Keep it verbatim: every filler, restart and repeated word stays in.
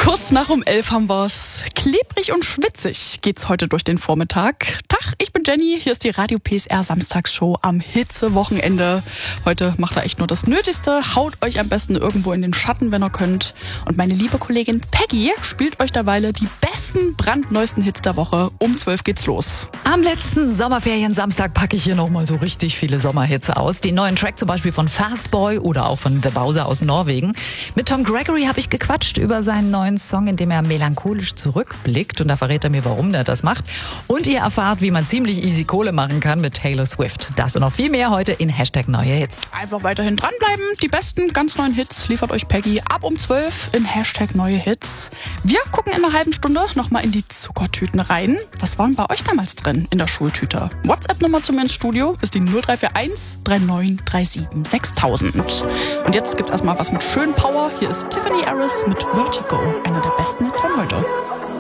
Kurz nach um elf haben wir's. Klebrig und schwitzig geht's heute durch den Vormittag. Tag, ich bin Jenny. Hier ist die Radio P S R Samstagsshow am Hitzewochenende. Heute macht ihr echt nur das Nötigste. Haut euch am besten irgendwo in den Schatten, wenn ihr könnt. Und meine liebe Kollegin Peggy spielt euch derweil die besten, brandneuesten Hits der Woche. Um zwölf geht's los. Am letzten Sommerferien-Samstag packe ich hier nochmal so richtig viele Sommerhits aus. Den neuen Track zum Beispiel von Fastboy oder auch von The Bowser aus Norwegen. Mit Tom Gregory habe ich gequatscht über seinen neuen Song, in dem er melancholisch zurückblickt. Und da verrät er mir, warum er das macht. Und ihr erfahrt, wie man ziemlich easy Kohle machen kann mit Taylor Swift. Das und noch viel mehr heute in Hashtag Neue Hits. Einfach weiterhin dranbleiben. Die besten, ganz neuen Hits liefert euch Peggy ab um zwölf in Hashtag Neue Hits. Wir gucken in einer halben Stunde nochmal in die Zuckertüten rein. Was war denn bei euch damals drin in der Schultüte? WhatsApp-Nummer zu mir ins Studio ist die null drei vier eins drei neun drei sieben sechstausend. Und jetzt gibt es erstmal was mit schön Power. Hier ist Tiffany Harris mit Vertigo, einer der besten Hits von heute.